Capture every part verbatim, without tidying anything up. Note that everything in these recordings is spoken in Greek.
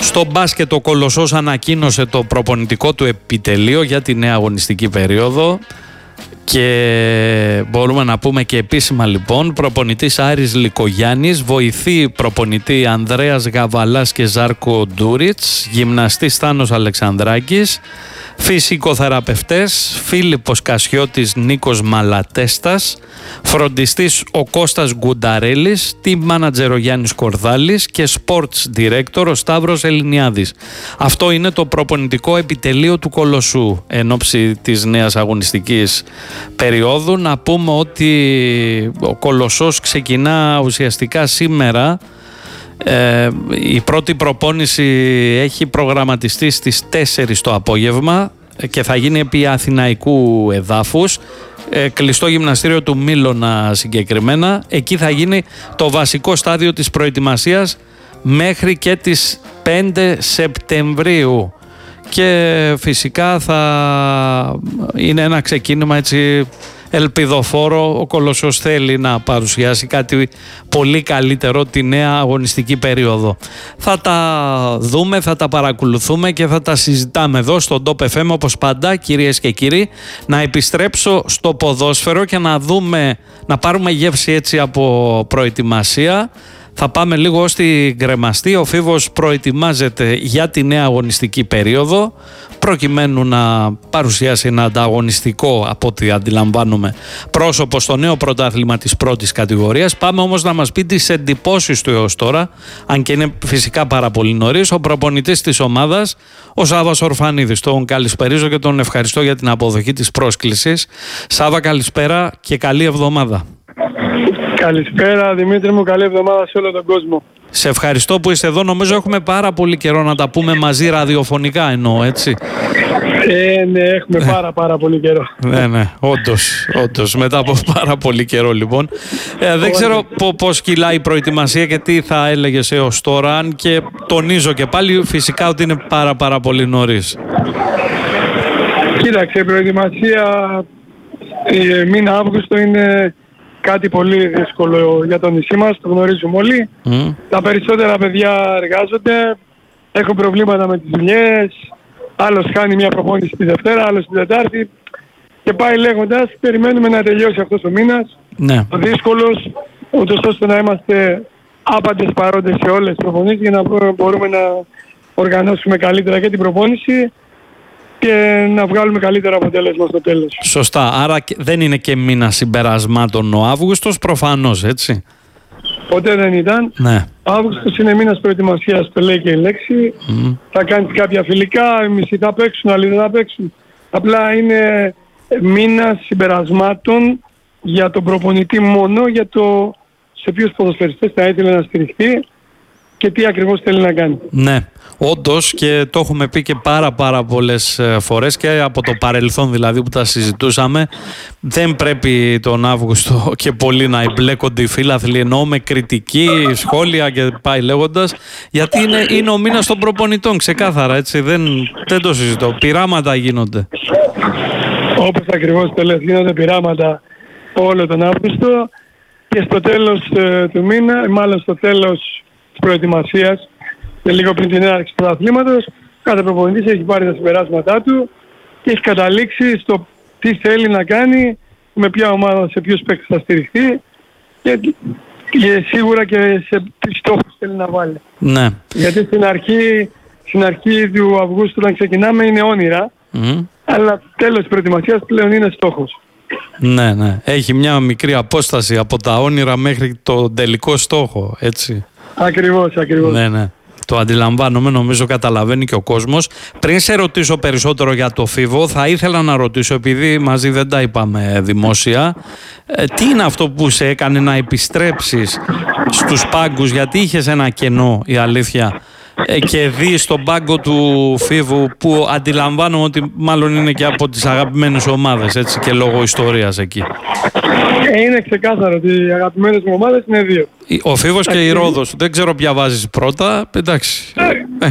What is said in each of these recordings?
Στο μπάσκετ ο Κολοσσός ανακοίνωσε το προπονητικό του επιτελείο για τη νέα αγωνιστική περίοδο και μπορούμε να πούμε και επίσημα λοιπόν προπονητής Άρης Λυκογιάννης, βοηθή προπονητή Ανδρέας Γαβαλάς και Ζάρκο Ντούριτς, γυμναστής Θάνος Αλεξανδράκης, φυσικοθεραπευτές Φίλιππος Κασιώτης, Νίκος Μαλατέστας, φροντιστής ο Κώστας Γκουνταρέλης, team manager ο Γιάννης Κορδάλης και sports director ο Σταύρος Ελληνιάδης. Αυτό είναι το προπονητικό επιτελείο του Κολοσσού εν ώψη της νέας αγωνιστικής περίοδου. Να πούμε ότι ο Κολοσσός ξεκινά ουσιαστικά σήμερα. Ε, η πρώτη προπόνηση έχει προγραμματιστεί στις τέσσερις το απόγευμα και θα γίνει επί αθηναϊκού εδάφους, ε, κλειστό γυμναστήριο του Μήλωνα συγκεκριμένα. Εκεί θα γίνει το βασικό στάδιο της προετοιμασίας μέχρι και τις πέντε Σεπτεμβρίου και φυσικά θα είναι ένα ξεκίνημα έτσι ελπιδοφόρο. Ο Κολοσσός θέλει να παρουσιάσει κάτι πολύ καλύτερο τη νέα αγωνιστική περίοδο. Θα τα δούμε, θα τα παρακολουθούμε και θα τα συζητάμε εδώ στον Top εφ εμ όπως πάντα, κυρίες και κύριοι. Να επιστρέψω στο ποδόσφαιρο και να δούμε, να πάρουμε γεύση έτσι από προετοιμασία. Θα πάμε λίγο στη Γκρεμαστή. Ο Φίβος προετοιμάζεται για τη νέα αγωνιστική περίοδο προκειμένου να παρουσιάσει ένα ανταγωνιστικό, από ό,τι αντιλαμβάνομαι, πρόσωπο στο νέο πρωτάθλημα της πρώτης κατηγορίας. Πάμε όμως να μας πει τις εντυπώσεις του έως τώρα, αν και είναι φυσικά πάρα πολύ νωρίς, ο προπονητής της ομάδας, ο Σάββας Ορφανίδης. Τον καλησπερίζω και τον ευχαριστώ για την αποδοχή της πρόσκλησης. Σάββα, καλησπέρα και καλή εβδομάδα. Καλησπέρα Δημήτρη μου, καλή εβδομάδα σε όλο τον κόσμο. Σε ευχαριστώ που είστε εδώ. Νομίζω έχουμε πάρα πολύ καιρό να τα πούμε μαζί ραδιοφωνικά, εννοώ, έτσι. Ε, ναι, έχουμε πάρα πάρα πολύ καιρό. Ναι, ναι, όντως, όντως. Μετά από πάρα πολύ καιρό λοιπόν. Ε, δεν ξέρω πώς κυλάει η προετοιμασία και τι θα έλεγες έως τώρα, αν και τονίζω και πάλι φυσικά ότι είναι πάρα πάρα πολύ νωρίς. Κοίταξε, η προετοιμασία ε, μήνα Αύγουστο είναι κάτι πολύ δύσκολο για το νησί μας, το γνωρίζουμε όλοι. Mm. Τα περισσότερα παιδιά εργάζονται, έχουν προβλήματα με τις δουλειές, άλλος χάνει μια προπόνηση τη Δευτέρα, άλλος την Τετάρτη και πάει λέγοντας. Περιμένουμε να τελειώσει αυτός ο μήνας, ναι. ο δύσκολος, ούτως ώστε να είμαστε άπαντες παρόντες σε όλες τις προπονήσεις για να μπορούμε να οργανώσουμε καλύτερα και την προπόνηση και να βγάλουμε καλύτερο αποτέλεσμα στο τέλος. Σωστά. Άρα δεν είναι και μήνα συμπερασμάτων ο Αύγουστος, προφανώς, έτσι. Ποτέ δεν ήταν. Ναι. Ο Αύγουστος είναι μήνας προετοιμασίας, το λέει και η λέξη. Mm. Θα κάνεις κάποια φιλικά, οι μισοί θα παίξουν, άλλοι δεν θα παίξουν. Απλά είναι μήνας συμπερασμάτων για τον προπονητή μόνο, για το σε ποιους ποδοσφαιριστές θα ήθελε να στηριχθεί και τι ακριβώς θέλει να κάνει. Ναι, όντως, και το έχουμε πει και πάρα πάρα πολλές φορές και από το παρελθόν δηλαδή που τα συζητούσαμε, δεν πρέπει τον Αύγουστο και πολύ να εμπλέκονται οι φίλαθλοι, εννοώ με κριτική, σχόλια και πάει λέγοντας, γιατί είναι, είναι ο μήνας των προπονητών, ξεκάθαρα, έτσι, δεν, δεν το συζητώ, πειράματα γίνονται. Όπως ακριβώς το λες, γίνονται πειράματα όλο τον Αύγουστο και στο τέλος ε, του μήνα, μάλλον στο τέλος προετοιμασίας και λίγο πριν την έναρξη του αθλήματος, κάθε προπονητής έχει πάρει τα συμπεράσματά του και έχει καταλήξει στο τι θέλει να κάνει, με ποια ομάδα, σε ποιους παίκτες θα στηριχθεί και, και σίγουρα και σε τι στόχους θέλει να βάλει. Ναι. Γιατί στην αρχή, στην αρχή του Αυγούστου όταν ξεκινάμε είναι όνειρα, mm. αλλά τέλος της προετοιμασίας πλέον είναι στόχος. Ναι, ναι. Έχει μια μικρή απόσταση από τα όνειρα μέχρι το τελικό στόχο, έτσι. Ακριβώς, ακριβώς. Ναι, ναι. Το αντιλαμβάνομαι, νομίζω καταλαβαίνει και ο κόσμος. Πριν σε ρωτήσω περισσότερο για το Φίβο, θα ήθελα να ρωτήσω, επειδή μαζί δεν τα είπαμε δημόσια, ε, τι είναι αυτό που σε έκανε να επιστρέψεις στους πάγκους, γιατί είχες ένα κενό, η αλήθεια, ε, και δει στον πάγκο του Φίβου, που αντιλαμβάνομαι ότι μάλλον είναι και από τις αγαπημένες ομάδες, έτσι, και λόγω ιστορίας εκεί. Είναι ξεκάθαρο ότι οι αγαπημένες μου ομάδες είναι δύο. Ο Φίβος και η Ρόδος. Δεν ξέρω ποια βάζεις πρώτα. Εντάξει. Ε,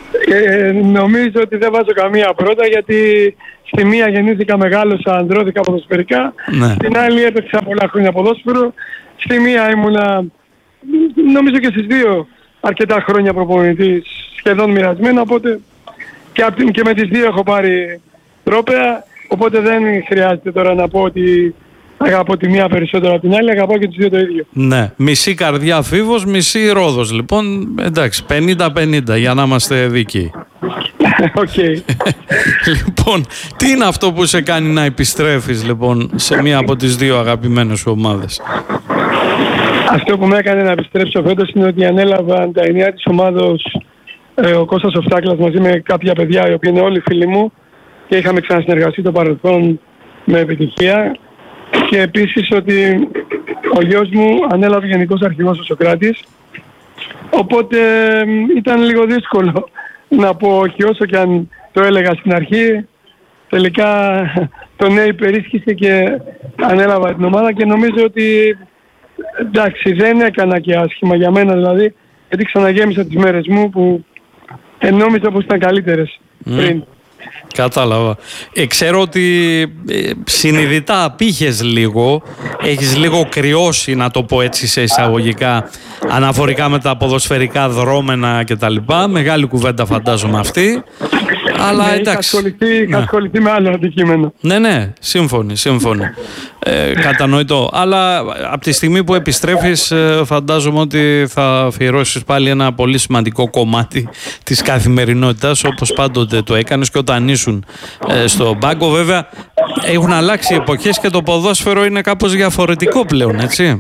ε, νομίζω ότι δεν βάζω καμία πρώτα, γιατί στη μία γεννήθηκα, μεγάλωσα, ανδρώθηκα ποδοσφαιρικά. Ναι. Στην άλλη έπαιξα πολλά χρόνια ποδόσφαιρο. Στη μία ήμουνα, νομίζω και στις δύο, αρκετά χρόνια προπονητής, σχεδόν μοιρασμένο, οπότε και, και με τις δύο έχω πάρει τρόπαια, οπότε δεν χρειάζεται τώρα να πω ότι αγαπώ τη μία περισσότερο από την άλλη, αγαπώ και τις δύο το ίδιο. Ναι, μισή καρδιά Φίβος, μισή Ρόδος. Λοιπόν, εντάξει, πενήντα πενήντα για να είμαστε δίκαιοι. Οκ. Okay. Λοιπόν, τι είναι αυτό που σε κάνει να επιστρέφεις λοιπόν σε μία από τις δύο αγαπημένες σου ομάδες? Αυτό που με έκανε να επιστρέψω φέτος είναι ότι ανέλαβαν τα ενία της ομάδος ε, ο Κώστας ο Φτάκλας μαζί με κάποια παιδιά οι οποίοι είναι όλοι φίλοι μου και είχαμε ξανασυνεργαστεί το παρελθόν με επιτυχία. Και επίσης ότι ο γιος μου ανέλαβε γενικός αρχηγός ο Σοκράτης, οπότε ήταν λίγο δύσκολο να πω όχι, όσο και αν το έλεγα στην αρχή. Τελικά το ναι υπερίσχυσε και ανέλαβα την ομάδα και νομίζω ότι εντάξει, δεν έκανα και άσχημα για μένα δηλαδή, γιατί ξαναγέμισα τις μέρες μου που νόμιζα πως ήταν καλύτερες mm. πριν. Κατάλαβα. Ε, ξέρω ότι ε, συνειδητά απήχες λίγο, έχεις λίγο κρυώσει, να το πω έτσι σε εισαγωγικά, αναφορικά με τα ποδοσφαιρικά δρόμενα κτλ. Μεγάλη κουβέντα φαντάζομαι αυτή. Αλλά ναι, εντάξει. Είχα ασχοληθεί με άλλο αντικείμενο. Ναι, ναι, σύμφωνοι, σύμφωνοι. Ε, κατανοητό. Αλλά από τη στιγμή που επιστρέφεις, φαντάζομαι ότι θα αφιερώσεις πάλι ένα πολύ σημαντικό κομμάτι της καθημερινότητας, όπως πάντοτε το έκανες και όταν ήσουν ε, στο πάγκο. Βέβαια, έχουν αλλάξει οι εποχές και το ποδόσφαιρο είναι κάπως διαφορετικό πλέον, έτσι.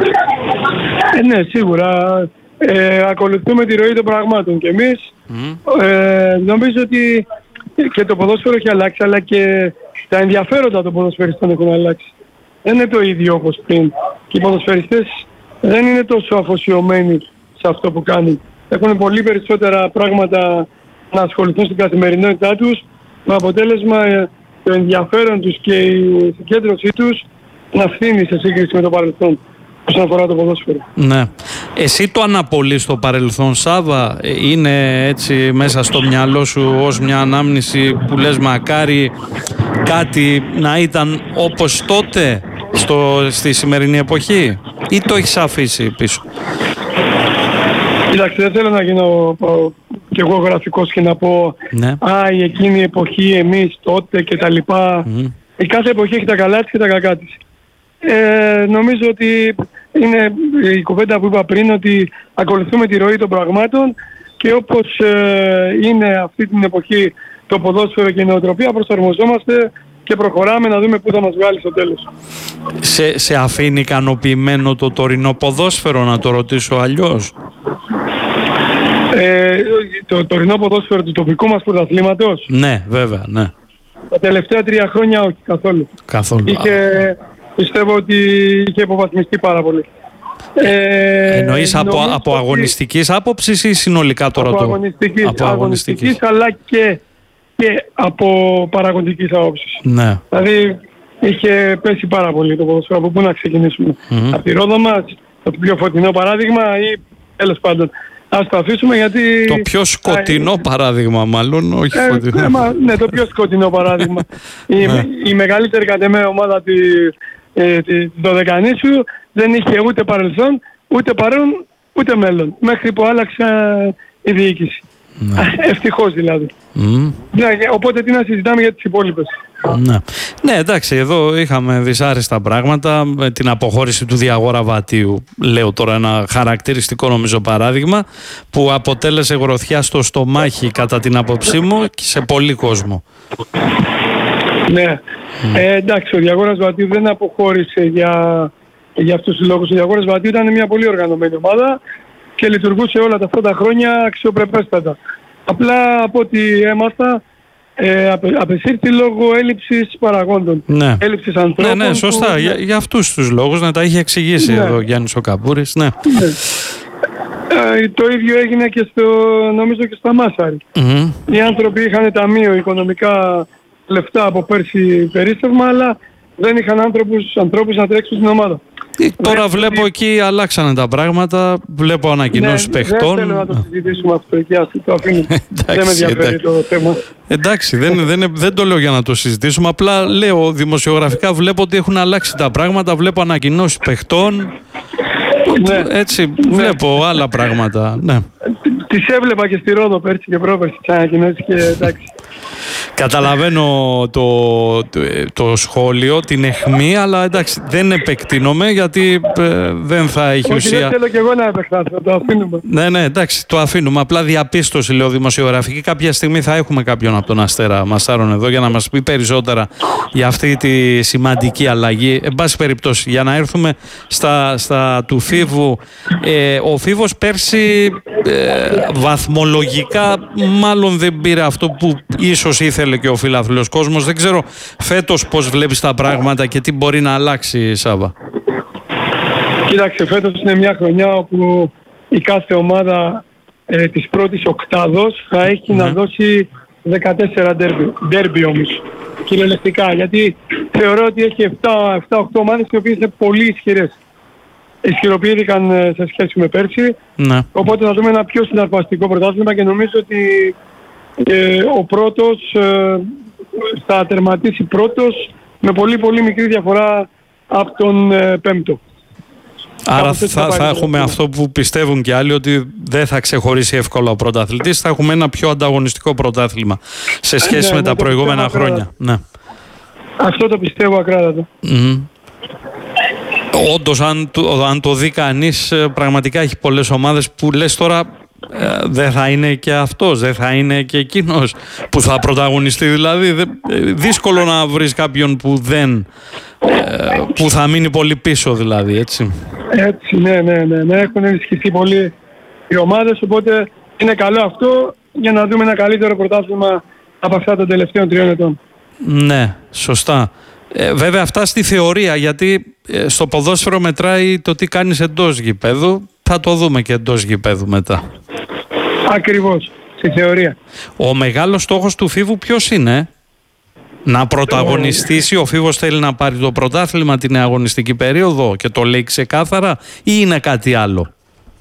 Ε, ναι, σίγουρα. Ε, ακολουθούμε τη ροή των πραγμάτων και εμείς. Mm. Ε, νομίζω ότι και το ποδόσφαιρο έχει αλλάξει, αλλά και τα ενδιαφέροντα των ποδοσφαιριστών έχουν αλλάξει. Δεν είναι το ίδιο όπως πριν. Και οι ποδοσφαιριστές δεν είναι τόσο αφοσιωμένοι σε αυτό που κάνουν. Έχουν πολύ περισσότερα πράγματα να ασχοληθούν στην καθημερινότητά τους, με αποτέλεσμα το ενδιαφέρον τους και η συγκέντρωσή τους να φθήνει σε σύγκριση με το παρελθόν όσον αφορά το ποδόσφαιρο. Ναι. Εσύ το αναπολύς στο παρελθόν, Σάβα? Είναι έτσι μέσα στο μυαλό σου ως μια ανάμνηση που λες μακάρι κάτι να ήταν όπως τότε στο, στη σημερινή εποχή, ή το έχεις αφήσει πίσω? Κοιτάξτε, δεν θέλω να γίνω κι εγώ γραφικός και να πω ναι. «Α, η εκείνη η εποχή, εμείς τότε» και τα λοιπά. Mm. Η κάθε εποχή έχει τα καλά της και τα κακά της. Ε, νομίζω ότι είναι η κουβέντα που είπα πριν, ότι ακολουθούμε τη ροή των πραγμάτων και όπως ε, είναι αυτή την εποχή το ποδόσφαιρο και η νοοτροπία, προσαρμοζόμαστε και προχωράμε να δούμε πού θα μας βγάλει στο τέλος. Σε, σε αφήνει ικανοποιημένο το τωρινό ποδόσφαιρο, να το ρωτήσω αλλιώς? Ε, το τωρινό ποδόσφαιρο του τοπικού μας πρωταθλήματος? Ναι, βέβαια, ναι. Τα τελευταία τρία χρόνια όχι καθόλου. Καθόλου. Είχε, πιστεύω ότι είχε υποβαθμιστεί πάρα πολύ. Ε, Εννοείς από, από αγωνιστικής άποψης ή συνολικά τώρα? Από το... αγωνιστικής, από αγωνιστικής. αγωνιστικής αλλά και, και από παραγωγικής άποψης. Ναι. Δηλαδή είχε πέσει πάρα πολύ το ποδόσφαιρο. Από πού να ξεκινήσουμε? Mm-hmm. Από τη Ρόδο μας, το πιο φωτεινό παράδειγμα, ή τέλος πάντων. Ας το αφήσουμε γιατί... Το πιο σκοτεινό Α, παράδειγμα μάλλον, όχι ε, φωτεινό. Ε, μα, ναι, το πιο σκοτεινό παράδειγμα. η, η μεγαλύτερη κατ' εμέ ομάδα τη, ε, τη Δωδεκανήσου δεν είχε ούτε παρελθόν, ούτε παρόν, ούτε μέλλον. Μέχρι που άλλαξε η διοίκηση. Ναι. Ευτυχώς δηλαδή. Mm. Ναι, οπότε τι να συζητάμε για τις υπόλοιπες. Ναι. ναι, εντάξει, εδώ είχαμε δυσάρεστα πράγματα με την αποχώρηση του Διαγόρα Βατίου. Λέω τώρα ένα χαρακτηριστικό νομίζω παράδειγμα που αποτέλεσε γροθιά στο στομάχι κατά την άποψή μου και σε πολύ κόσμο. Ναι, mm. ε, εντάξει, ο Διαγόρας Βατίου δεν αποχώρησε για, για αυτούς τους λόγους. Ο Διαγόρας Βατίου ήταν μια πολύ οργανωμένη ομάδα και λειτουργούσε όλα τα αυτά τα χρόνια αξιοπρεπέστατα. Απλά από ό,τι έμαθα, ε, απε, απεσύρθη λόγω έλλειψης παραγόντων. Ναι. Έλλειψης ανθρώπων. Ναι, ναι, σωστά. Που... Για, για αυτούς τους λόγους να τα είχε εξηγήσει ναι. εδώ ο Γιάννης ο Καμπούρης. Ναι. ναι. Ε, το ίδιο έγινε και στο, νομίζω και στα Μάσαρη. Mm-hmm. Οι άνθρωποι είχαν ταμείο οικονομικά λεφτά από πέρσι περίστευμα, αλλά δεν είχαν άνθρωπους, ανθρώπους να τρέξουν στην ομάδα. Τώρα βλέπω εκεί αλλάξανε τα πράγματα, βλέπω ανακοινώσεις ναι, παιχτών. Δεν θέλω να το συζητήσουμε αυτό, εκεί το αφήνω. Δεν με ενδιαφέρει το θέμα. Εντάξει, δεν, δεν, δεν το λέω για να το συζητήσουμε, απλά λέω δημοσιογραφικά βλέπω ότι έχουν αλλάξει τα πράγματα, βλέπω ανακοινώσεις παιχτών, ναι. έτσι ναι. βλέπω άλλα πράγματα. Ναι. τις έβλεπα και στη Ρόδο πέρσι και πρόπερσι τις ανακοινώσεις και εντάξει. Καταλαβαίνω το, το, το σχόλιο, την αιχμή, αλλά εντάξει δεν επεκτείνομαι γιατί ε, δεν θα έχει Όχι, ουσία. δεν θέλω και εγώ να επεκτάθω, το αφήνουμε. Ναι, ναι, εντάξει, το αφήνουμε. Απλά διαπίστωση, λέω, δημοσιογραφική. Κάποια στιγμή θα έχουμε κάποιον από τον Αστέρα Μαστάρων εδώ για να μας πει περισσότερα για αυτή τη σημαντική αλλαγή. Εν πάση περιπτώσει, για να έρθουμε στα, στα του Φίβου. Ε, ο Φίβος πέρσι ε, βαθμολογικά μάλλον δεν πήρε αυτό που ίσως ήθελε και ο φιλαθλός κόσμος. Δεν ξέρω φέτος πώς βλέπεις τα πράγματα και τι μπορεί να αλλάξει, Σάβα. Κοίταξε, φέτος είναι μια χρονιά όπου η κάθε ομάδα ε, της πρώτης οκτάδος θα έχει ναι. να δώσει δεκατέσσερα ντέρμπι, ντέρμπι όμως, κυριολεκτικά, γιατί θεωρώ ότι έχει επτά οκτώ ομάδες οι οποίες είναι πολύ ισχυρές. Ισχυροποιήθηκαν ε, σε σχέση με πέρσι, ναι. οπότε να δούμε ένα πιο συναρπαστικό πρωτάθλημα και νομίζω ότι ε, ο πρώτος ε, θα τερματίσει πρώτος με πολύ πολύ μικρή διαφορά από τον ε, πέμπτο. Άρα θα, θα, θα έχουμε αυτό που πιστεύουν και άλλοι, ότι δεν θα ξεχωρίσει εύκολα ο πρωταθλητής. Θα έχουμε ένα πιο ανταγωνιστικό πρωτάθλημα σε σχέση ναι, με τα προηγούμενα χρόνια. Ναι. Αυτό το πιστεύω ακράδαντα. Mm. Όντως, αν, αν το δει κανείς, πραγματικά έχει πολλές ομάδες που λες τώρα ε, δεν θα είναι και αυτός, δεν θα είναι και εκείνος που θα πρωταγωνιστεί. Δηλαδή δε, δύσκολο να βρεις κάποιον που δεν ε, που θα μείνει πολύ πίσω, δηλαδή, έτσι. Έτσι, ναι, ναι, ναι, ναι. Έχουν ενισχυθεί πολύ οι ομάδες, οπότε είναι καλό αυτό για να δούμε ένα καλύτερο πρωτάθλημα από αυτά των τελευταίων τριών ετών. Ναι, σωστά. Ε, βέβαια αυτά στη θεωρία, γιατί ε, στο ποδόσφαιρο μετράει το τι κάνεις εντός γηπέδου. Θα το δούμε και εντός γηπέδου μετά. Ακριβώς, στη θεωρία. Ο μεγάλος στόχος του Φίβου ποιος είναι? Να πρωταγωνιστήσει, ο Φίβος θέλει να πάρει το πρωτάθλημα την αγωνιστική περίοδο και το λέει ξεκάθαρα, ή είναι κάτι άλλο?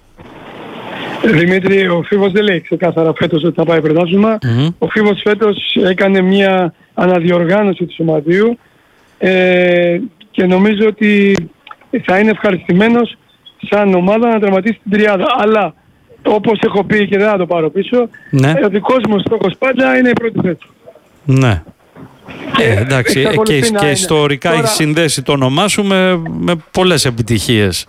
Δημήτρη, ο Φίβος δεν λέει ξεκάθαρα φέτος ότι θα πάει πρωτάθλημα. Mm-hmm. Ο Φίβος φέτος έκανε μια αναδιοργάνωση του σωματείου ε, και νομίζω ότι θα είναι ευχαριστημένος σαν ομάδα να τερματίσει την τριάδα. Αλλά όπως έχω πει και δεν θα το πάρω πίσω, ναι. ο δικός μου στόχος πάντα είναι η πρώτη θέση. Ναι. Ε, εντάξει, και, και ιστορικά τώρα έχει συνδέσει το όνομά σου με, με πολλές επιτυχίες.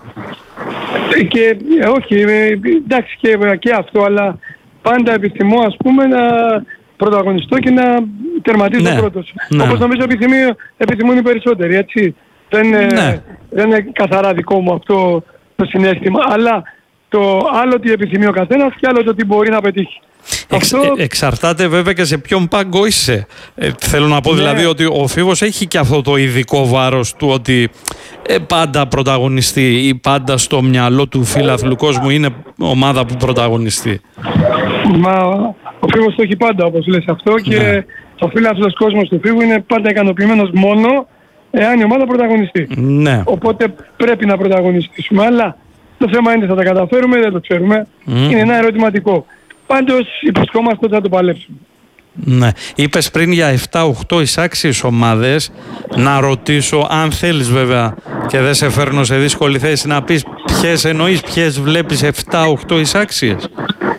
Και όχι, εντάξει και, και αυτό, αλλά πάντα επιθυμώ ας πούμε να πρωταγωνιστώ και να τερματίσω ναι, πρώτος. Ναι. Όπως νομίζω επιθυμεί, επιθυμούν οι περισσότεροι, έτσι. Δεν, ναι. δεν είναι καθαρά δικό μου αυτό το συναίσθημα, αλλά το άλλο τι επιθυμεί ο καθένας και άλλο το τι μπορεί να πετύχει. Εξ, αυτό... Εξαρτάται βέβαια και σε ποιον πάγκο είσαι. Ε, θέλω να πω ναι. δηλαδή ότι ο Φίβος έχει και αυτό το ειδικό βάρος του ότι ε, πάντα πρωταγωνιστεί ή πάντα στο μυαλό του φίλαθλου κόσμου είναι ομάδα που πρωταγωνιστεί. Μα ο Φίβος το έχει πάντα, όπως λες αυτό, ναι. και ο φίλαθλος κόσμος του Φίβου είναι πάντα ικανοποιημένος μόνο εάν η ομάδα πρωταγωνιστεί. Ναι. Οπότε πρέπει να πρωταγωνιστήσουμε, αλλά το θέμα είναι θα τα καταφέρουμε, δεν το ξέρουμε. Mm. Είναι ένα ερωτηματικό. Πάντως υποσχόμαστε ότι θα το παλέψουμε. Ναι. Είπες πριν για επτά οκτώ εισάξιες ομάδες. Να ρωτήσω, αν θέλεις βέβαια και δεν σε φέρνω σε δύσκολη θέση, να πεις ποιες εννοείς, ποιες βλέπεις επτά οκτώ εισάξιες.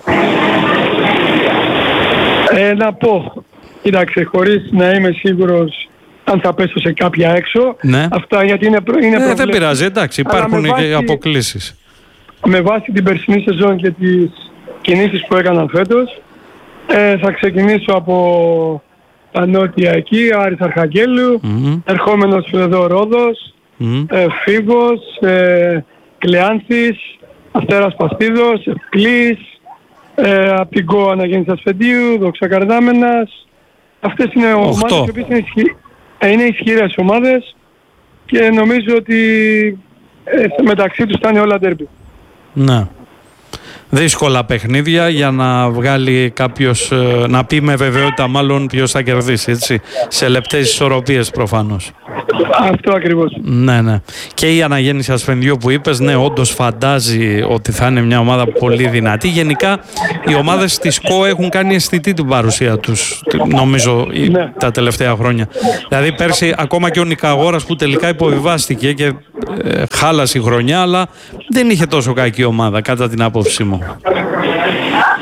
Ε, να πω, κοίταξε, χωρίς να είμαι σίγουρος αν θα πέσω σε κάποια έξω. Ναι. Αυτά γιατί είναι, είναι ε, δεν πειράζει, εντάξει, υπάρχουν βάση, και αποκλήσεις. Με βάση την περσινή σεζόν και τις κινήσεις που έκαναν φέτος, ε, θα ξεκινήσω από τα νότια εκεί, Άρης Αρχαγγέλου, mm-hmm. ερχόμενος εδώ Ρόδος, mm-hmm. ε, Φίβος, ε, Κλεάνθης, Αστέρας Παστίδος, Ευκλής, ε, από την ΚΟ Αναγέννησης Ασφεντίου, Δόξα Καρδάμενας. Αυτές είναι ομάδες οι οποίες είναι, ισχυ... ε, είναι ισχυρές ομάδες και νομίζω ότι ε, μεταξύ τους θα είναι όλα ντέρμπι. Ναι. Δύσκολα παιχνίδια για να βγάλει κάποιος, να πει με βεβαιότητα μάλλον ποιος θα κερδίσει, έτσι, σε λεπτές ισορροπίες προφανώς. Αυτό ακριβώς. Ναι, ναι. Και η Αναγέννηση Ασφενδιού που είπες, ναι, όντως φαντάζει ότι θα είναι μια ομάδα πολύ δυνατή. Γενικά οι ομάδες της ΚΟ έχουν κάνει αισθητή την παρουσία τους, νομίζω, ναι. τα τελευταία χρόνια. Δηλαδή πέρσι ακόμα και ο Νικαγόρας που τελικά υποβιβάστηκε και ε, χάλασε η χρονιά, αλλά δεν είχε τόσο κακή ομάδα κατά την άποψή μου.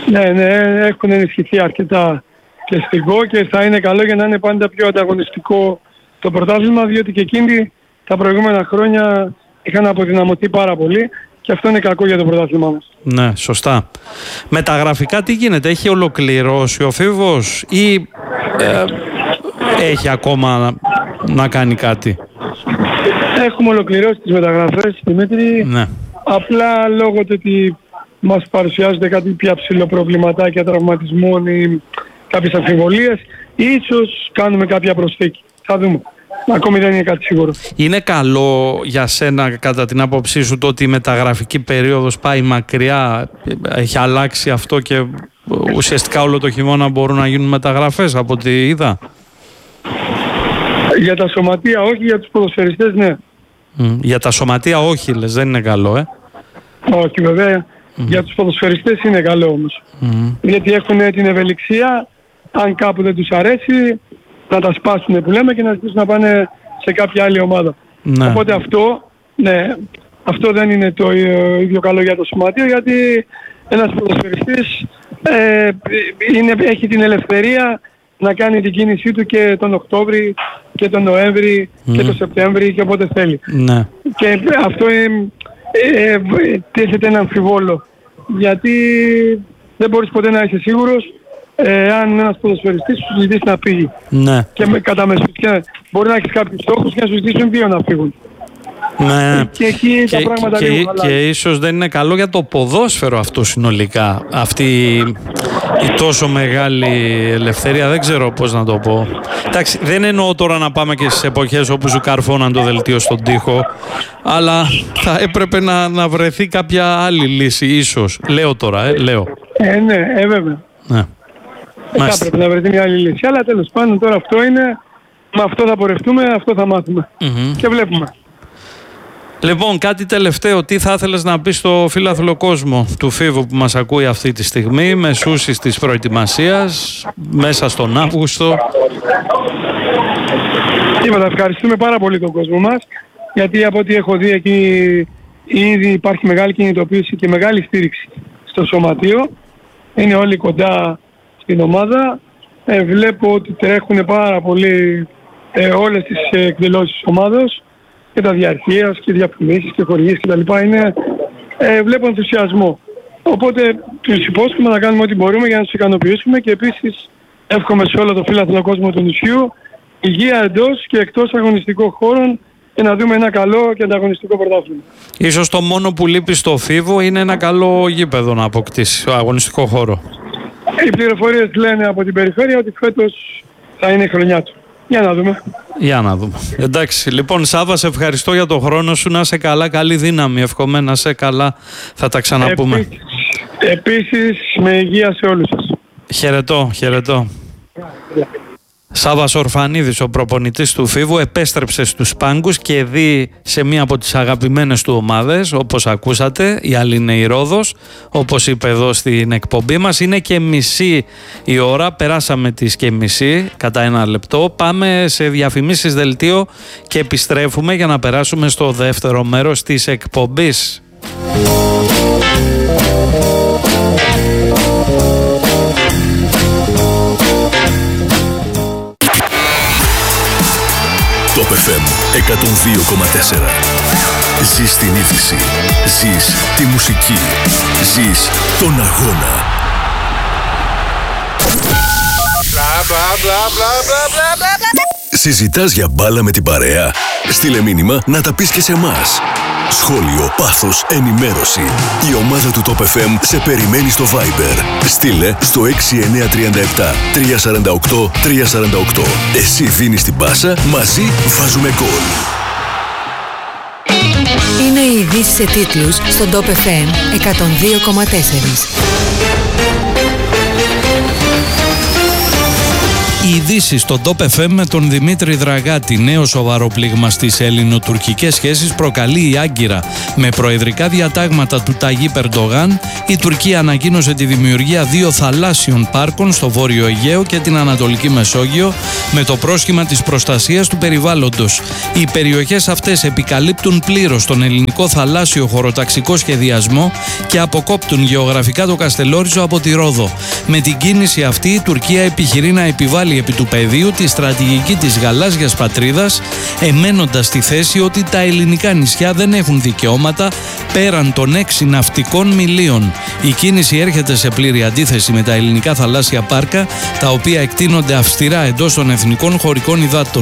Ναι, ναι, έχουν ενισχυθεί αρκετά και στην ΚΟ και θα είναι καλό για να είναι πάντα πιο ανταγωνιστικό το πρωτάθλημα, διότι και εκείνοι τα προηγούμενα χρόνια είχαν αποδυναμωθεί πάρα πολύ και αυτό είναι κακό για το πρωτάθλημα μας. Ναι, σωστά. Μεταγραφικά τι γίνεται, έχει ολοκληρώσει ο Φίβος ή ε, έχει ακόμα να, να κάνει κάτι? Έχουμε ολοκληρώσει τις μεταγραφές, Δημήτρη. Ναι. Απλά λόγω του ότι μας παρουσιάζονται κάτι πια ψηλοπροβληματάκια τραυματισμών ή κάποιες αμφιβολίες, ίσως κάνουμε κάποια προσθήκη. Θα δούμε. Ακόμη δεν είναι κάτι σίγουρο. Είναι καλό για σένα, κατά την άποψή σου, το ότι η μεταγραφική περίοδος πάει μακριά, έχει αλλάξει αυτό και ουσιαστικά όλο το χειμώνα μπορούν να γίνουν μεταγραφές από ό,τι είδα? Για τα σωματεία όχι, για τους ποδοσφαιριστές ναι. Mm. Για τα σωματεία όχι, λες, δεν είναι καλό, ε? Όχι βέβαια. Mm. Για τους ποδοσφαιριστές είναι καλό όμως. Mm. Γιατί έχουν την ευελιξία, αν κάπου δεν τους αρέσει, να τα σπάσουν που λέμε και να ζητήσουν να πάνε σε κάποια άλλη ομάδα. Ναι. Οπότε αυτό, ναι, αυτό δεν είναι το ίδιο καλό για το σωματείο, γιατί ένας ποδοσφαιριστής ε, είναι, έχει την ελευθερία να κάνει την κίνησή του και τον Οκτώβρη και τον Νοέμβρη mm. και τον Σεπτέμβρη και όποτε θέλει. Ναι. Και αυτό ε, ε, ε, τίθεται ένα αμφιβόλο, γιατί δεν μπορείς ποτέ να είσαι σίγουρος Ε, αν ένας ποδοσφαιριστής σου ζητήσει να φύγει. Ναι. Και με, κατά μεσουτιά μπορεί να έχεις κάποιους στόχους και να σου ζητήσουν δύο να φύγουν. Ναι. Και εκεί και, τα πράγματα και, λίγο και, χαλάνε. Και ίσως δεν είναι καλό για το ποδόσφαιρο αυτό συνολικά. Αυτή η τόσο μεγάλη ελευθερία, δεν ξέρω πώς να το πω. Εντάξει, δεν εννοώ τώρα να πάμε και στις εποχές όπου σου καρφώναν το δελτίο στον τοίχο, αλλά θα έπρεπε να, να βρεθεί κάποια άλλη λύση ίσως. Λέω τώρα, ε, λέω. Ε, ναι, ε, βέβαια. Ναι. Ε, θα πρέπει να βρεθεί μια άλλη λύση. Αλλά τέλος πάντων τώρα αυτό είναι, με αυτό θα πορευτούμε, αυτό θα μάθουμε. Mm-hmm. Και βλέπουμε. Λοιπόν, κάτι τελευταίο, τι θα ήθελες να πεις στο φίλαθλο κόσμο του Φίβου που μας ακούει αυτή τη στιγμή, μεσούσεις της προετοιμασίας, μέσα στον Αύγουστο? Τίποτα, ευχαριστούμε πάρα πολύ τον κόσμο μας, γιατί από ό,τι έχω δει εκεί ήδη υπάρχει μεγάλη κινητοποίηση και μεγάλη στήριξη στο σωματείο. Είναι όλοι κοντά στην ομάδα. Ε, βλέπω ότι τρέχουν πάρα πολύ ε, όλες τις ε, εκδηλώσεις της ομάδας και τα διαρκείας και διαφημίσεις και χορηγίες κτλ. Είναι, ε, βλέπω ενθουσιασμό. Οπότε τους υπόσχομαι να κάνουμε ό,τι μπορούμε για να τους ικανοποιήσουμε και επίσης εύχομαι σε όλο το φίλαθλο κόσμο του νησιού υγεία εντός και εκτός αγωνιστικών χώρων και να δούμε ένα καλό και ανταγωνιστικό πρωτάθλημα. Ίσως το μόνο που λείπει στο Φίβο είναι ένα καλό γήπεδο να αποκτήσει, αγωνιστικό χώρο. Οι πληροφορίες λένε από την περιφέρεια ότι φέτος θα είναι η χρονιά του. Για να δούμε. Για να δούμε. Εντάξει, λοιπόν Σάβα, σε ευχαριστώ για τον χρόνο σου. Να σε καλά, καλή δύναμη. Εύχομαι να σε καλά. Θα τα ξαναπούμε. Επίσης, επίσης με υγεία σε όλους σας. Χαιρετώ, χαιρετώ. Yeah. Σάββας Ορφανίδης, ο προπονητής του Φίβου, επέστρεψε στους πάγκους και δει σε μία από τις αγαπημένες του ομάδες, όπως ακούσατε, η άλλη είναι η Ρόδος, όπως είπε εδώ στην εκπομπή μας. Είναι και μισή η ώρα, περάσαμε τις και μισή, κατά ένα λεπτό. Πάμε σε διαφημίσεις δελτίο και επιστρέφουμε για να περάσουμε στο δεύτερο μέρος της εκπομπής. Top εφ εμ εκατόν δύο κόμμα τέσσερα. Ζεις την είδηση. Ζεις τη μουσική. Ζεις τον αγώνα. Συζητάς για μπάλα με την παρέα? Στείλε μήνυμα να τα πεις και σε εμάς. Σχόλιο, πάθος, ενημέρωση. Η ομάδα του Top εφ εμ σε περιμένει στο Viber. Στείλε στο έξι εννιά τρία επτά τρία τέσσερα οκτώ τρία τέσσερα οκτώ. Εσύ δίνεις την πάσα, μαζί βάζουμε γκολ. Είναι οι ειδήσεις σε τίτλους στο Top εφ εμ εκατόν δύο κόμμα τέσσερα. Οι Ειδήσεις στο Top εφ εμ με τον Δημήτρη Δραγάτη. Νέο σοβαρό πλήγμα στις ελληνοτουρκικές σχέσεις προκαλεί η Άγκυρα. Με προεδρικά διατάγματα του Ταγίπ Ερντογάν, η Τουρκία ανακοίνωσε τη δημιουργία δύο θαλάσσιων πάρκων στο Βόρειο Αιγαίο και την Ανατολική Μεσόγειο με το πρόσχημα της προστασίας του περιβάλλοντος. Οι περιοχές αυτές επικαλύπτουν πλήρως τον ελληνικό θαλάσσιο χωροταξικό σχεδιασμό και αποκόπτουν γεωγραφικά το Καστελόριζο από τη Ρόδο. Με την κίνηση αυτή η Τουρκία επιχειρεί να επιβάλλει επί του πεδίου τη στρατηγική της γαλάζιας πατρίδας, εμένοντας στη θέση ότι τα ελληνικά νησιά δεν έχουν δικαιώματα πέραν των έξι ναυτικών μιλίων. Η κίνηση έρχεται σε πλήρη αντίθεση με τα ελληνικά θαλάσσια πάρκα, τα οποία εκτείνονται αυστηρά εντός των εθνικών χωρικών υδάτων.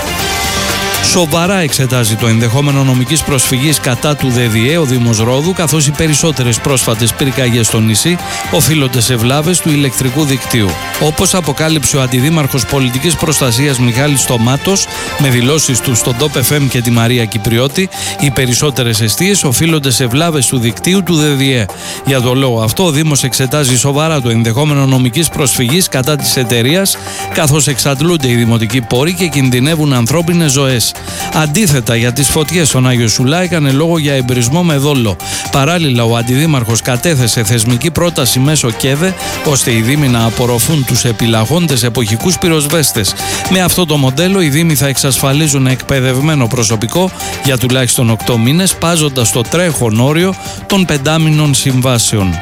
Σοβαρά εξετάζει το ενδεχόμενο νομικής προσφυγής κατά του ΔΔΕ ο Δήμος Ρόδου, καθώς οι περισσότερες πρόσφατες πυρκαγιές στο νησί οφείλονται σε βλάβες του ηλεκτρικού δικτύου. Όπως αποκάλυψε ο Αντιδήμαρχος Πολιτικής Προστασίας Μιχάλης Στομάτος με δηλώσεις του στον Top εφ εμ και τη Μαρία Κυπριώτη, οι περισσότερες εστίες οφείλονται σε βλάβες του δικτύου του ΔΔΕ. Για τον λόγο αυτό, ο Δήμος εξετάζει σοβαρά το ενδεχόμενο νομικής προσφυγής κατά της εταιρείας, καθώς εξαντλούνται οι δημοτικοί πόροι και κινδυνεύουν ανθρώπινες ζωές. Αντίθετα, για τις φωτιές στον Άγιο Σουλά έκανε λόγο για εμπρισμό με δόλο. Παράλληλα, ο Αντιδήμαρχος κατέθεσε θεσμική πρόταση μέσω ΚΕΔΕ, ώστε οι Δήμοι να απορροφούν τους επιλαγόντες εποχικούς πυροσβέστες. Με αυτό το μοντέλο, οι Δήμοι θα εξασφαλίζουν εκπαιδευμένο προσωπικό για τουλάχιστον οκτώ μήνες, πάζοντας το τρέχον όριο των πεντάμινων συμβάσεων.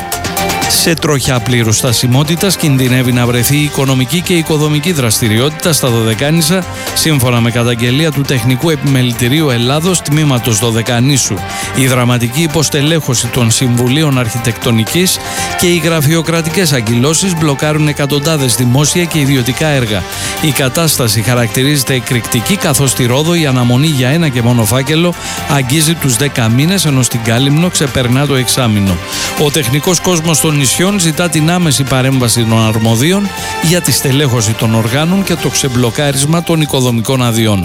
Σε τροχιά πλήρους στασιμότητας κινδυνεύει να βρεθεί η οικονομική και η οικοδομική δραστηριότητα στα Δωδεκάνησα, σύμφωνα με καταγγελία του Τεχνικού Επιμελητηρίου Ελλάδος τμήματος Δωδεκανήσου. Η δραματική υποστελέχωση των Συμβουλίων Αρχιτεκτονικής και οι γραφειοκρατικές αγκυλώσεις μπλοκάρουν εκατοντάδες δημόσια και ιδιωτικά έργα. Η κατάσταση χαρακτηρίζεται εκρηκτική, καθώς στη Ρόδο η αναμονή για ένα και μόνο φάκελο αγγίζει τους δέκα μήνες, ενώ στην Κάλυμνο ξεπερνά το εξάμηνο. Ο τεχνικός κόσμος των νησιών ζητά την άμεση παρέμβαση των αρμοδίων για τη στελέχωση των οργάνων και το ξεμπλοκάρισμα των οικοδομικών αδειών.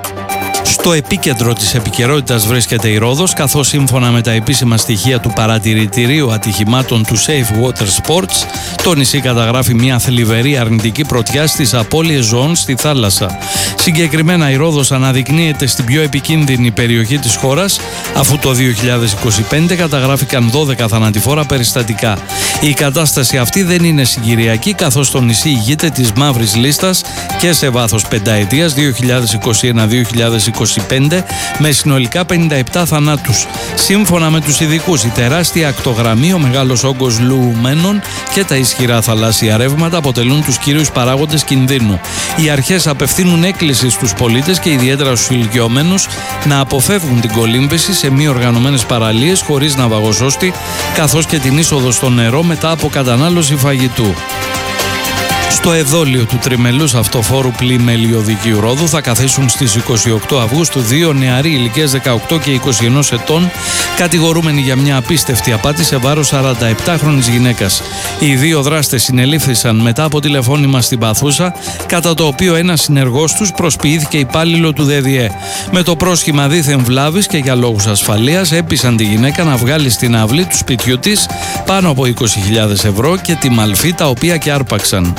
Στο επίκεντρο της επικαιρότητας βρίσκεται η Ρόδος, καθώς σύμφωνα με τα επίσημα στοιχεία του Παρατηρητηρίου Ατυχημάτων του Safe Water Sports, το νησί καταγράφει μια θλιβερή αρνητική πρωτιά στις απώλειες ζώων στη θάλασσα. Συγκεκριμένα, η Ρόδος αναδεικνύεται στην πιο επικίνδυνη περιοχή της χώρας, αφού το δύο χιλιάδες είκοσι πέντε καταγράφηκαν δώδεκα θανατηφόρα περιστατικά. Η κατάσταση αυτή δεν είναι συγκυριακή, καθώς το νησί ηγείται της μαύρης λίστας και σε βάθος πενταετίας δύο χιλιάδες είκοσι ένα δύο χιλιάδες είκοσι πέντε με συνολικά πενήντα επτά θανάτους. Σύμφωνα με τους ειδικούς, η τεράστια ακτογραμμή, ο μεγάλος όγκος λουουμένων και τα ισχυρά θαλάσσια ρεύματα αποτελούν τους κύριους παράγοντες κινδύνου. Οι αρχές απευθύνουν έκκληση στους πολίτες και ιδιαίτερα στους ηλικιωμένους να αποφεύγουν την κολύμβηση σε μη οργανωμένες παραλίες χωρίς ναυαγοσώστη, καθώς και την είσοδο στο νερό μετά από κατανάλωση φαγητού. Στο εδόλιο του τριμελούς αυτοφόρου πλημελιωδικίου Ρόδου θα καθίσουν στις είκοσι οκτώ Αυγούστου δύο νεαροί ηλικίας δεκαοκτώ και είκοσι ένα ετών, κατηγορούμενοι για μια απίστευτη απάτη σε βάρος σαρανταεπτάχρονης γυναίκας. Οι δύο δράστες συνελήφθησαν μετά από τηλεφώνημα στην Παθούσα, κατά το οποίο ένας συνεργός τους προσποιήθηκε υπάλληλο του ΔΔΕ. Με το πρόσχημα δίθεν βλάβης και για λόγους ασφαλείας, έπεισαν τη γυναίκα να βγάλει στην αυλή του σπιτιού της πάνω από είκοσι χιλιάδες ευρώ και τη μαλφή, τα οποία και άρπαξαν.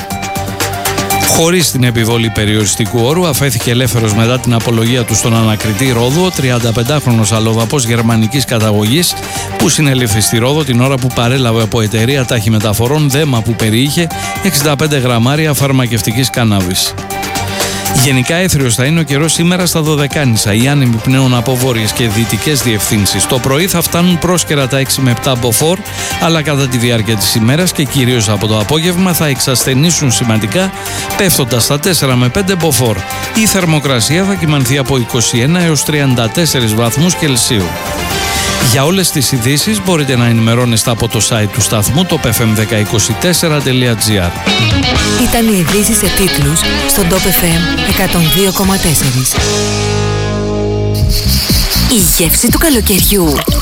Χωρίς την επιβολή περιοριστικού όρου, αφέθηκε ελεύθερος μετά την απολογία του στον ανακριτή Ρόδου ο τριανταπεντάχρονος αλλοδαπός γερμανικής καταγωγής, που συνελήφθη στη Ρόδο την ώρα που παρέλαβε από εταιρεία ταχυμεταφορών δέμα που περιείχε εξήντα πέντε γραμμάρια φαρμακευτικής κάναβης. Γενικά έθριος θα είναι ο καιρός σήμερα στα Δωδεκάνησα. Οι άνεμοι πνέουν από βόρειες και δυτικές διευθύνσεις. Το πρωί θα φτάνουν πρόσκαιρα τα έξι με επτά μποφόρ, αλλά κατά τη διάρκεια της ημέρας και κυρίως από το απόγευμα θα εξασθενήσουν σημαντικά, πέφτοντας στα τέσσερα με πέντε μποφόρ. Η θερμοκρασία θα κυμανθεί από είκοσι ένα έως τριάντα τέσσερις βαθμούς Κελσίου. Για όλες τις ειδήσεις μπορείτε να ενημερώνεστε από το site του σταθμού το πι εφ εμ ένα μηδέν δύο τέσσερα τελεία τζι άρ. Ήταν οι ειδήσεις σε τίτλους στον Top εφ εμ εκατόν δύο κόμμα τέσσερα. Η γεύση του καλοκαιριού